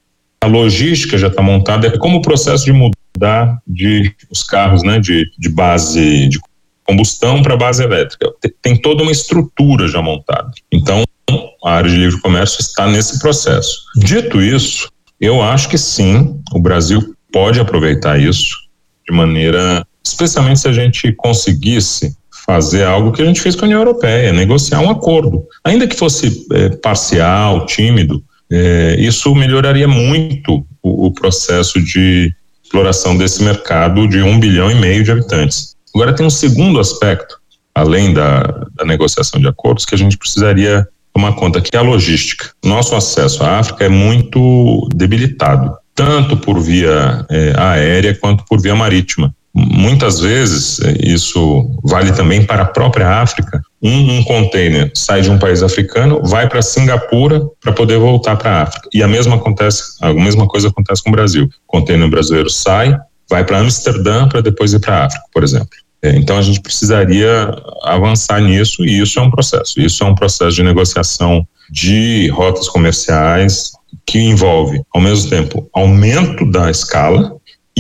a logística já está montada, é como o processo de mudar de os carros, né, de, de base de combustão para base elétrica. Tem, tem toda uma estrutura já montada. Então, a área de livre comércio está nesse processo. Dito isso, eu acho que sim, o Brasil pode aproveitar isso de maneira, especialmente se a gente conseguisse fazer algo que a gente fez com a União Europeia, negociar um acordo, ainda que fosse é, parcial, tímido. É, isso melhoraria muito o, o processo de exploração desse mercado de um bilhão e meio de habitantes. Agora tem um segundo aspecto, além da, da negociação de acordos, que a gente precisaria tomar conta, que é a logística. Nosso acesso à África é muito debilitado, tanto por via é, aérea quanto por via marítima. Muitas vezes, isso vale também para a própria África, um, um container sai de um país africano, vai para Singapura para poder voltar para a África. E a mesma, acontece, a mesma coisa acontece com o Brasil. O container brasileiro sai, vai para Amsterdã para depois ir para a África, por exemplo. É, então a gente precisaria avançar nisso, e isso é um processo. Isso é um processo de negociação de rotas comerciais que envolve, ao mesmo tempo, aumento da escala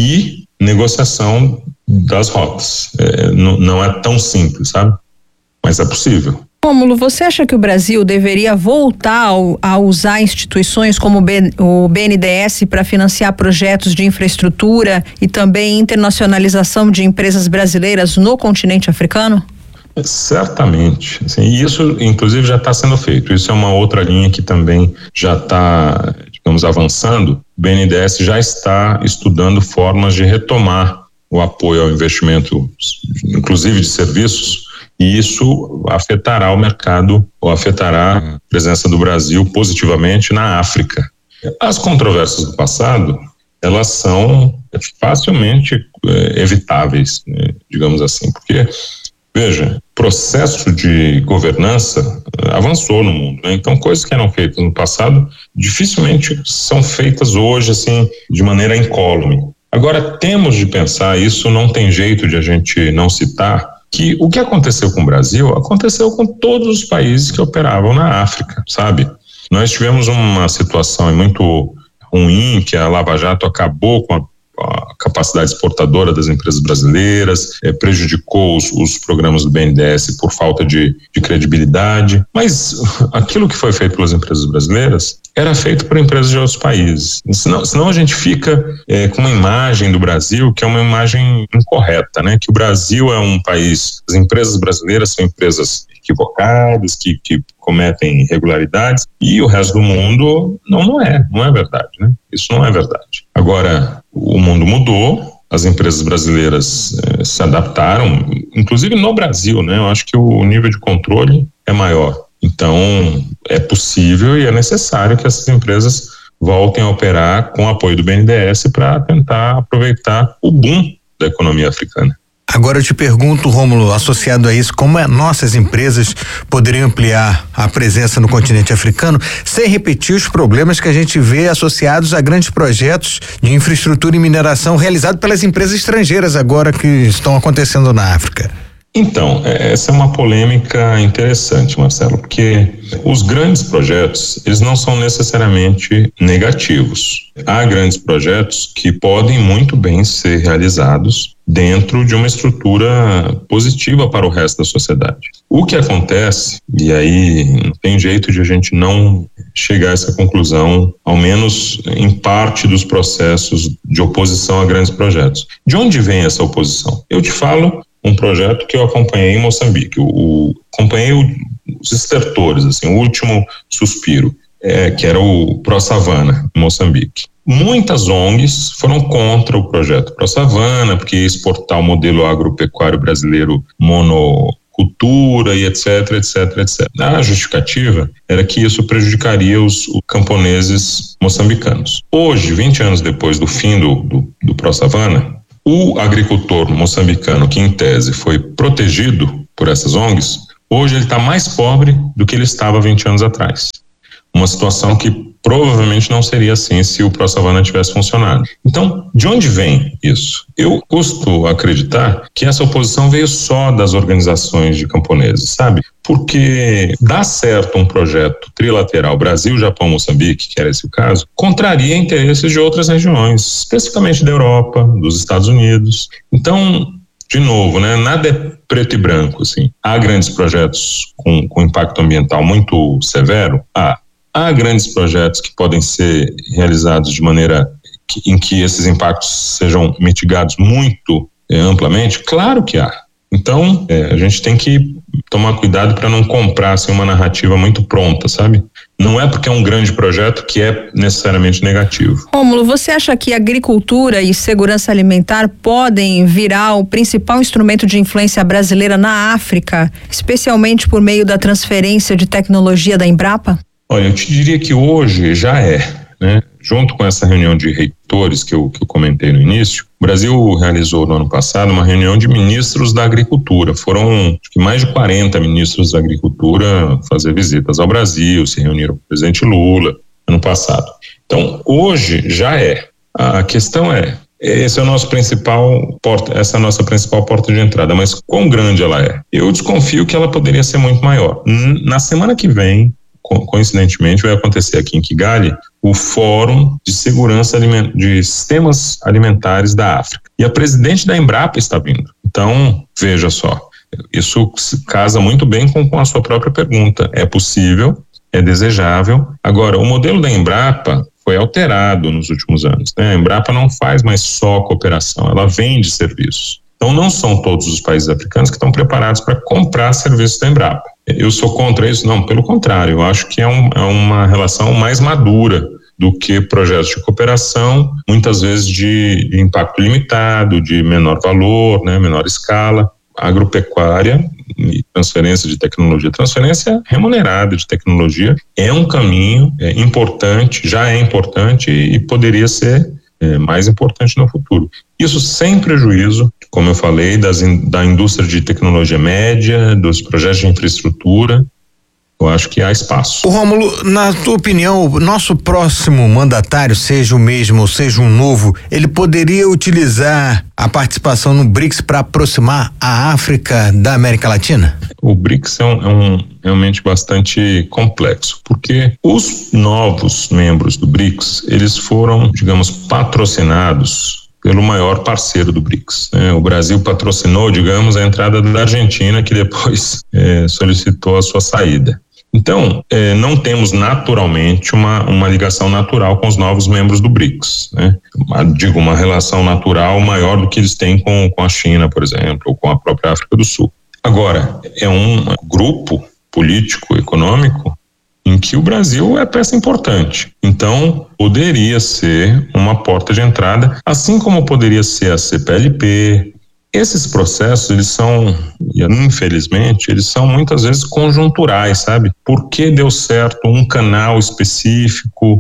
e negociação das rotas. É, não, não é tão simples, sabe? Mas é possível. Rômulo, você acha que o Brasil deveria voltar ao, a usar instituições como o, B, o B N D E S para financiar projetos de infraestrutura e também internacionalização de empresas brasileiras no continente africano? Certamente. Assim, e isso, inclusive, já está sendo feito. Isso é uma outra linha que também já está, digamos, avançando. O B N D E S já está estudando formas de retomar o apoio ao investimento, inclusive de serviços, e isso afetará o mercado, ou afetará a presença do Brasil positivamente na África. As controvérsias do passado, elas são facilmente é, evitáveis, né, digamos assim, porque, veja, o processo de governança avançou no mundo, né? Então coisas que eram feitas no passado dificilmente são feitas hoje, assim, de maneira incólume. Agora, temos de pensar, isso não tem jeito de a gente não citar, que o que aconteceu com o Brasil aconteceu com todos os países que operavam na África, sabe? Nós tivemos uma situação muito ruim, que a Lava Jato acabou com a, a capacidade exportadora das empresas brasileiras, eh, prejudicou os, os programas do B N D E S por falta de, de credibilidade, mas aquilo que foi feito pelas empresas brasileiras era feito por empresas de outros países. Senão, senão a gente fica é, com uma imagem do Brasil que é uma imagem incorreta, né? Que o Brasil é um país, as empresas brasileiras são empresas equivocadas, que, que cometem irregularidades, e o resto do mundo não, não é, não é verdade, né? Isso não é verdade. Agora, o mundo mudou, as empresas brasileiras eh, se adaptaram, inclusive no Brasil, né? Eu acho que o nível de controle é maior. Então, é possível e é necessário que essas empresas voltem a operar com apoio do B N D E S para tentar aproveitar o boom da economia africana. Agora eu te pergunto, Rômulo, associado a isso, como é, nossas empresas poderiam ampliar a presença no continente africano sem repetir os problemas que a gente vê associados a grandes projetos de infraestrutura e mineração realizados pelas empresas estrangeiras agora que estão acontecendo na África? Então, essa é uma polêmica interessante, Marcelo, porque os grandes projetos, eles não são necessariamente negativos. Há grandes projetos que podem muito bem ser realizados dentro de uma estrutura positiva para o resto da sociedade. O que acontece, e aí não tem jeito de a gente não chegar a essa conclusão, ao menos em parte dos processos de oposição a grandes projetos. De onde vem essa oposição? Eu te falo um projeto que eu acompanhei em Moçambique, o, o, acompanhei o, os estertores, assim, o último suspiro, é, que era o ProSavana, em Moçambique. Muitas O N Gs foram contra o projeto ProSavana, porque ia exportar o modelo agropecuário brasileiro monocultura e etc, etc, etcétera. A justificativa era que isso prejudicaria os, os camponeses moçambicanos. Hoje, vinte anos depois do fim do, do, do ProSavana, o agricultor moçambicano, que em tese foi protegido por essas O N Gs, hoje ele está mais pobre do que ele estava vinte anos atrás. Uma situação que provavelmente não seria assim se o ProSavana tivesse funcionado. Então, de onde vem isso? Eu custo acreditar que essa oposição veio só das organizações de camponeses, sabe? Porque dá certo um projeto trilateral Brasil, Japão, Moçambique, que era esse o caso, contraria interesses de outras regiões, especificamente da Europa, dos Estados Unidos. Então, de novo, né, nada é preto e branco, assim. Há grandes projetos com, com impacto ambiental muito severo? Há. Há grandes projetos que podem ser realizados de maneira que, em que esses impactos sejam mitigados muito é, amplamente? Claro que há. Então, é, a gente tem que tomar cuidado para não comprar assim, uma narrativa muito pronta, sabe? Não é porque é um grande projeto que é necessariamente negativo. Rômulo, você acha que agricultura e segurança alimentar podem virar o principal instrumento de influência brasileira na África, especialmente por meio da transferência de tecnologia da Embrapa? Olha, eu te diria que hoje já é, né? Junto com essa reunião de reitores que eu, que eu comentei no início, o Brasil realizou no ano passado uma reunião de ministros da agricultura. Foram acho que mais de quarenta ministros da agricultura fazer visitas ao Brasil, se reuniram com o presidente Lula ano passado. Então, hoje já é. A questão é, esse é o nosso principal porta, essa é a nossa principal porta de entrada, mas quão grande ela é? Eu desconfio que ela poderia ser muito maior. Na semana que vem, coincidentemente, vai acontecer aqui em Kigali o Fórum de Segurança Aliment- de Sistemas Alimentares da África. E a presidente da Embrapa está vindo. Então, veja só, isso casa muito bem com, com a sua própria pergunta. É possível, é desejável. Agora, o modelo da Embrapa foi alterado nos últimos anos, né? A Embrapa não faz mais só cooperação, ela vende serviços. Então, não são todos os países africanos que estão preparados para comprar serviços da Embrapa. Eu sou contra isso? Não, pelo contrário, eu acho que é, um, é uma relação mais madura do que projetos de cooperação, muitas vezes de, de impacto limitado, de menor valor, né, menor escala. Agropecuária e transferência de tecnologia, transferência remunerada de tecnologia é um caminho é, importante, já é importante e poderia ser É, mais importante no futuro. Isso sem prejuízo, como eu falei, das, da indústria de tecnologia média, dos projetos de infraestrutura. Eu acho que há espaço. O Rômulo, na tua opinião, o nosso próximo mandatário, seja o mesmo ou seja um novo, ele poderia utilizar a participação no BRICS para aproximar a África da América Latina? O BRICS é um, é um realmente bastante complexo, porque os novos membros do BRICS, eles foram, digamos, patrocinados pelo maior parceiro do BRICS, né? O Brasil patrocinou, digamos, a entrada da Argentina, que depois é, solicitou a sua saída. Então, eh, não temos naturalmente uma, uma ligação natural com os novos membros do BRICS, né? Uma, digo, uma relação natural maior do que eles têm com, com a China, por exemplo, ou com a própria África do Sul. Agora, é um grupo político, econômico, em que o Brasil é peça importante. Então, poderia ser uma porta de entrada, assim como poderia ser a C P L P. Esses processos, eles são, infelizmente, eles são muitas vezes conjunturais, sabe? Por que deu certo um canal específico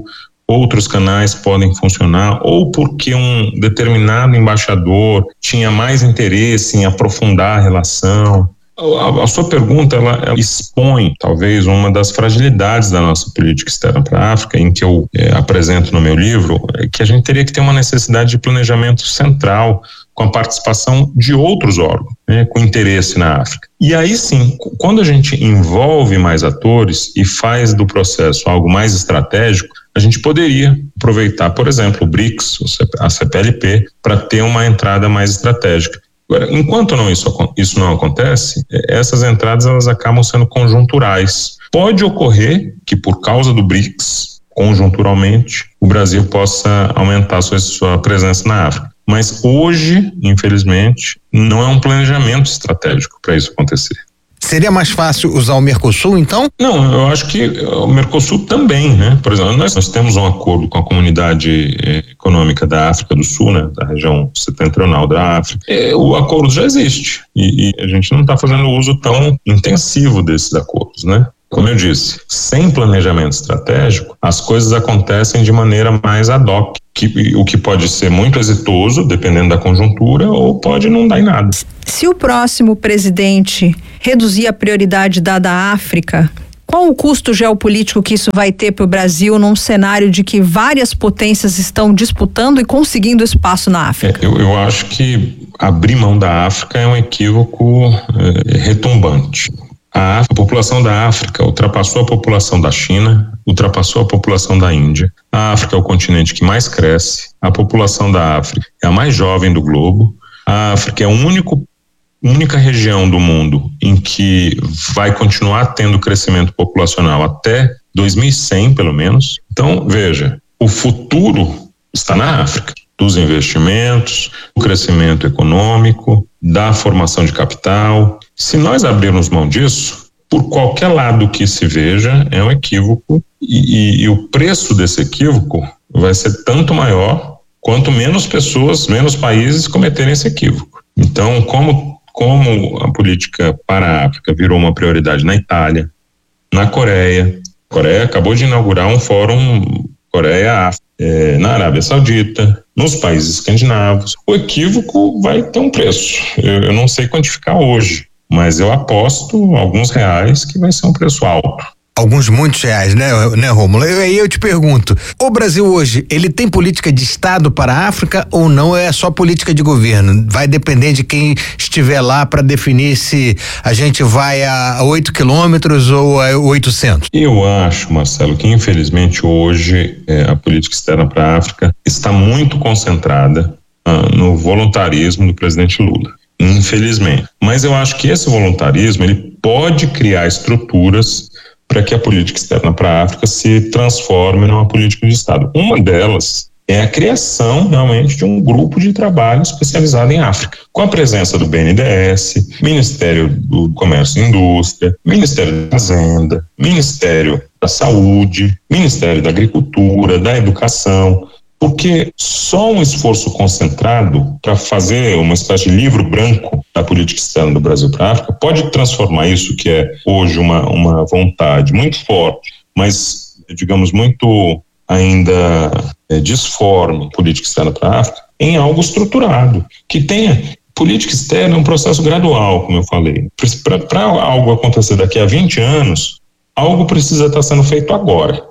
outros canais podem funcionar, ou porque um determinado embaixador tinha mais interesse em aprofundar a relação. A, a sua pergunta, ela, ela expõe talvez uma das fragilidades da nossa política externa para a África, em que eu é, apresento no meu livro, é que a gente teria que ter uma necessidade de planejamento central, com a participação de outros órgãos, né, com interesse na África. E aí sim, quando a gente envolve mais atores e faz do processo algo mais estratégico, a gente poderia aproveitar, por exemplo, o BRICS, a C P L P, para ter uma entrada mais estratégica. Agora, enquanto não isso, isso não acontece, essas entradas elas acabam sendo conjunturais. Pode ocorrer que, por causa do BRICS, conjunturalmente, o Brasil possa aumentar sua, sua presença na África. Mas hoje, infelizmente, não é um planejamento estratégico para isso acontecer. Seria mais fácil usar o Mercosul, então? Não, eu acho que o Mercosul também, né? Por exemplo, nós, nós temos um acordo com a Comunidade eh, Econômica da África do Sul, né? Da região setentrional da África. Eh, o acordo já existe e, e a gente não está fazendo uso tão intensivo desses acordos, né? Como eu disse, sem planejamento estratégico, as coisas acontecem de maneira mais ad hoc, que, o que pode ser muito exitoso, dependendo da conjuntura, ou pode não dar em nada. Se o próximo presidente reduzir a prioridade dada à África, qual o custo geopolítico que isso vai ter para o Brasil num cenário de que várias potências estão disputando e conseguindo espaço na África? É, eu, eu acho que abrir mão da África é um equívoco é, retumbante. A, a população da África ultrapassou a população da China, ultrapassou a população da Índia. A África é o continente que mais cresce, a população da África é a mais jovem do globo. A África é a único, única região do mundo em que vai continuar tendo crescimento populacional até dois mil e cem, pelo menos. Então, veja, o futuro está na África, dos investimentos, do crescimento econômico, da formação de capital. Se nós abrirmos mão disso, por qualquer lado que se veja, é um equívoco e, e, e o preço desse equívoco vai ser tanto maior quanto menos pessoas, menos países cometerem esse equívoco. Então, como, como a política para a África virou uma prioridade na Itália, na Coreia, a Coreia acabou de inaugurar um fórum Coreia-África, é, na Arábia Saudita, nos países escandinavos, o equívoco vai ter um preço. Eu, eu não sei quantificar hoje, mas eu aposto alguns reais que vai ser um preço alto. Alguns muitos reais, né, né, Rômulo? E aí eu te pergunto, o Brasil hoje, ele tem política de Estado para a África ou não é só política de governo? Vai depender de quem estiver lá para definir se a gente vai a oito quilômetros ou a oitocentos? Eu acho, Marcelo, que infelizmente hoje é, a política externa para a África está muito concentrada ah, no voluntarismo do presidente Lula. Infelizmente. Mas eu acho que esse voluntarismo, ele pode criar estruturas para que a política externa para a África se transforme numa política de Estado. Uma delas é a criação realmente de um grupo de trabalho especializado em África, com a presença do B N D E S, Ministério do Comércio e Indústria, Ministério da Fazenda, Ministério da Saúde, Ministério da Agricultura, da Educação, porque só um esforço concentrado para fazer uma espécie de livro branco da política externa do Brasil para a África pode transformar isso, que é hoje uma, uma vontade muito forte, mas, digamos, muito ainda é, disforme, política externa para a África, em algo estruturado, que tenha. Política externa é um processo gradual, como eu falei. Para algo acontecer daqui a vinte anos, algo precisa estar sendo feito agora.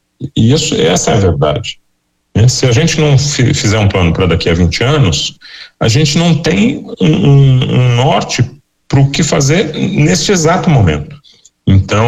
E isso, essa é a verdade. Se a gente não fizer um plano para daqui a vinte anos, a gente não tem um, um, um norte para o que fazer neste exato momento. Então,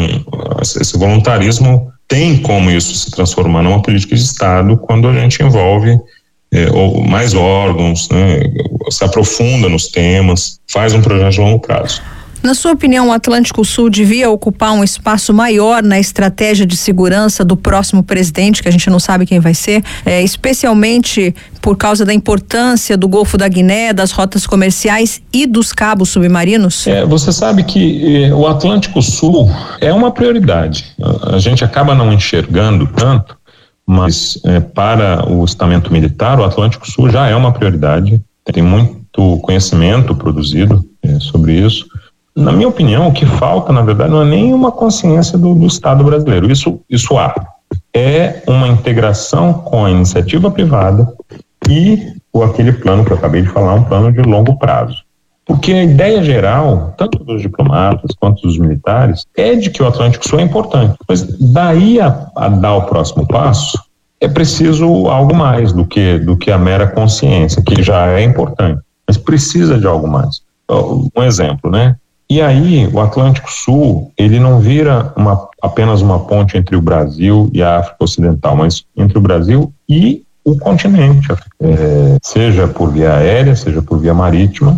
esse voluntarismo tem como isso se transformar numa política de Estado quando a gente envolve é, ou mais órgãos, né, se aprofunda nos temas, faz um projeto de longo prazo. Na sua opinião, o Atlântico Sul devia ocupar um espaço maior na estratégia de segurança do próximo presidente, que a gente não sabe quem vai ser, é, especialmente por causa da importância do Golfo da Guiné, das rotas comerciais e dos cabos submarinos? É, você sabe que eh, o Atlântico Sul é uma prioridade. A, a gente acaba não enxergando tanto, mas eh, para o estamento militar, o Atlântico Sul já é uma prioridade. Tem muito conhecimento produzido eh, sobre isso. Na minha opinião, o que falta, na verdade, não é nem uma consciência do, do Estado brasileiro. Isso, isso há. é uma integração com a iniciativa privada e o aquele plano que eu acabei de falar, um plano de longo prazo. Porque a ideia geral, tanto dos diplomatas quanto dos militares, é de que o Atlântico Sul é importante. Mas daí a, a dar o próximo passo, é preciso algo mais do que, do que a mera consciência, que já é importante, mas precisa de algo mais. Um exemplo, né? E aí o Atlântico Sul, ele não vira uma, apenas uma ponte entre o Brasil e a África Ocidental, mas entre o Brasil e o continente, é, seja por via aérea, seja por via marítima,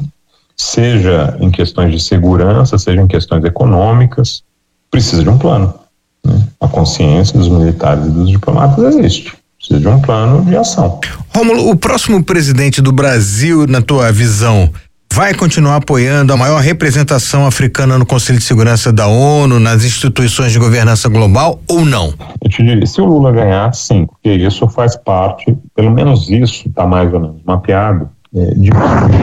seja em questões de segurança, seja em questões econômicas, precisa de um plano, né? A consciência dos militares e dos diplomatas existe, precisa de um plano de ação. Rômulo, o próximo presidente do Brasil, na tua visão, vai continuar apoiando a maior representação africana no Conselho de Segurança da ONU, nas instituições de governança global ou não? Eu te diria, se o Lula ganhar, sim, porque isso faz parte, pelo menos isso está mais ou menos mapeado, é, de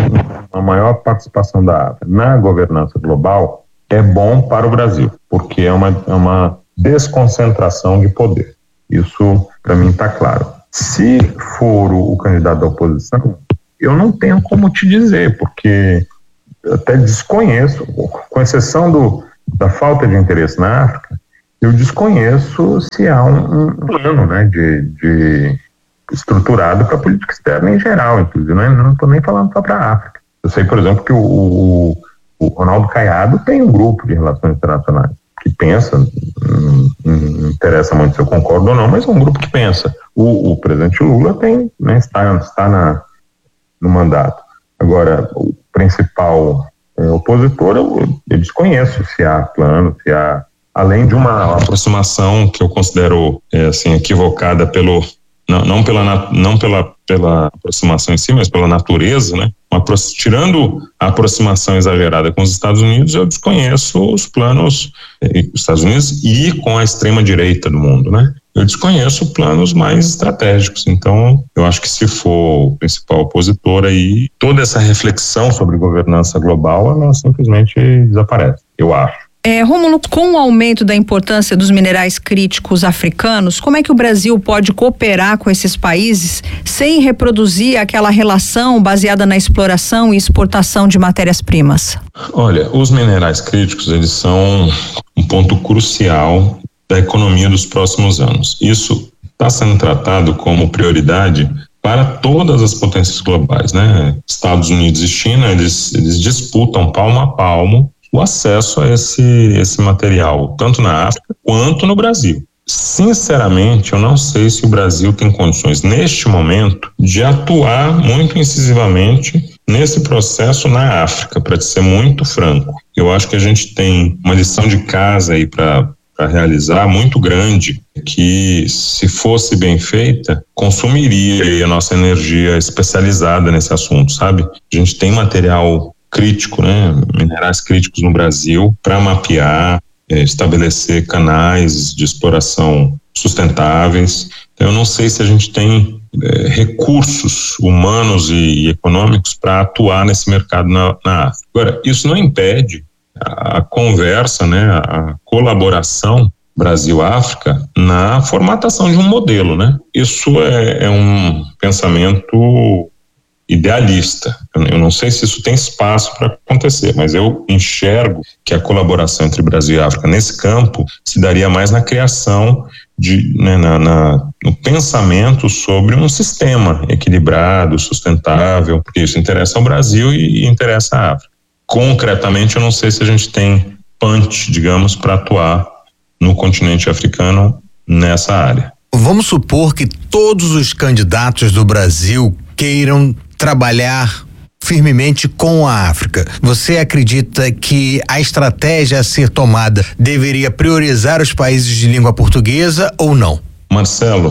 uma maior participação da África na governança global é bom para o Brasil, porque é uma, é uma desconcentração de poder. Isso, para mim, está claro. Se for o, o candidato da oposição, eu não tenho como te dizer, porque eu até desconheço, com exceção do, da falta de interesse na África, eu desconheço se há um, um plano, né, de, de estruturado para a política externa em geral, inclusive, né? Não estou nem falando só para a África. Eu sei, por exemplo, que o, o, o Ronaldo Caiado tem um grupo de relações internacionais que pensa, não, não interessa muito se eu concordo ou não, mas é um grupo que pensa. O, o presidente Lula tem, né, está, está na, no mandato. Agora, o principal é, opositor, eu, eu desconheço se há plano, se há, além de uma aproximação que eu considero é, assim, equivocada pelo Não, não, pela, não pela, pela aproximação em si, mas pela natureza, né? Uma, tirando a aproximação exagerada com os Estados Unidos, eu desconheço os planos eh, dos Estados Unidos e com a extrema-direita do mundo, né? Eu desconheço planos mais estratégicos. Então, eu acho que se for o principal opositor aí, toda essa reflexão sobre governança global, ela simplesmente desaparece, eu acho. É, Rômulo, com o aumento da importância dos minerais críticos africanos, como é que o Brasil pode cooperar com esses países sem reproduzir aquela relação baseada na exploração e exportação de matérias-primas? Olha, os minerais críticos, eles são um ponto crucial da economia dos próximos anos. Isso está sendo tratado como prioridade para todas as potências globais, né? Estados Unidos e China, eles, eles disputam palmo a palmo o acesso a esse, esse material, tanto na África quanto no Brasil. Sinceramente, eu não sei se o Brasil tem condições, neste momento, de atuar muito incisivamente nesse processo na África, para ser muito franco. Eu acho que a gente tem uma lição de casa aí para para realizar muito grande, que se fosse bem feita, consumiria aí a nossa energia especializada nesse assunto, sabe? A gente tem material crítico, né, minerais críticos no Brasil, para mapear, é, estabelecer canais de exploração sustentáveis. Eu não sei se a gente tem é, recursos humanos e, e econômicos para atuar nesse mercado na, na África. Agora, isso não impede a, a conversa, né, a colaboração Brasil-África na formatação de um modelo, né? Isso é, é um pensamento idealista. Eu não sei se isso tem espaço para acontecer, mas eu enxergo que a colaboração entre Brasil e África nesse campo se daria mais na criação de, né, na, na, no pensamento sobre um sistema equilibrado, sustentável, porque isso interessa ao Brasil e, e interessa à África. Concretamente, eu não sei se a gente tem punch, digamos, para atuar no continente africano nessa área. Vamos supor que todos os candidatos do Brasil queiram trabalhar firmemente com a África. Você acredita que a estratégia a ser tomada deveria priorizar os países de língua portuguesa ou não? Marcelo,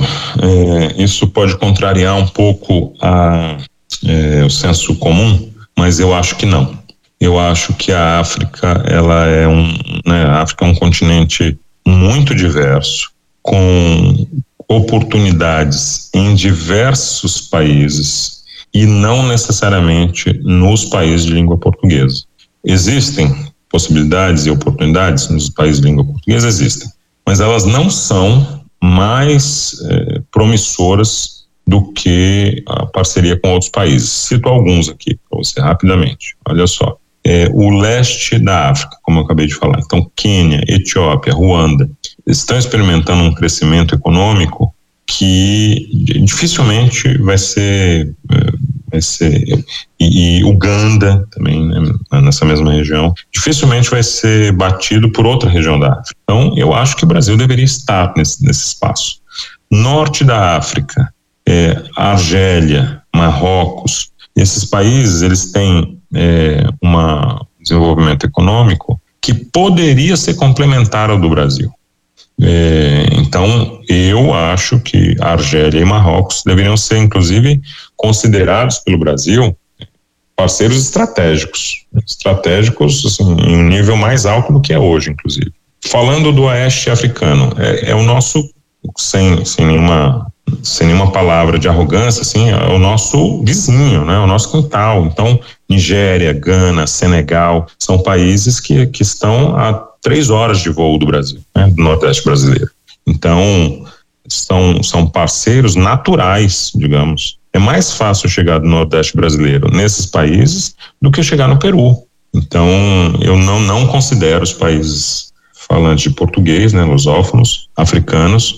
é, isso pode contrariar um pouco a, é, o senso comum, mas eu acho que não. Eu acho que a África, ela é um, né, a África é um continente muito diverso, com oportunidades em diversos países e não necessariamente nos países de língua portuguesa. Existem possibilidades e oportunidades nos países de língua portuguesa, existem, mas elas não são mais é, promissoras do que a parceria com outros países. Cito alguns aqui para você rapidamente. Olha só, é, o leste da África, como eu acabei de falar. Então, Quênia, Etiópia, Ruanda, estão experimentando um crescimento econômico que dificilmente vai ser, vai ser e, e Uganda também, né, nessa mesma região, dificilmente vai ser batido por outra região da África. Então, eu acho que o Brasil deveria estar nesse, nesse espaço. Norte da África, é, Argélia, Marrocos, esses países, eles têm é, uma, um desenvolvimento econômico que poderia ser complementar ao do Brasil. É, então, eu acho que Argélia e Marrocos deveriam ser, inclusive, considerados pelo Brasil parceiros estratégicos, estratégicos assim, em um nível mais alto do que é hoje, inclusive. Falando do oeste africano, é, é o nosso, sem, sem nenhuma, sem nenhuma palavra de arrogância, assim, é o nosso vizinho, né, o nosso quintal. Então, Nigéria, Gana, Senegal, são países que, que estão a três horas de voo do Brasil, né, do Nordeste brasileiro. Então, são, são parceiros naturais, digamos. É mais fácil chegar do Nordeste brasileiro nesses países do que chegar no Peru. Então, eu não, não considero os países falantes de português, né, lusófonos, africanos,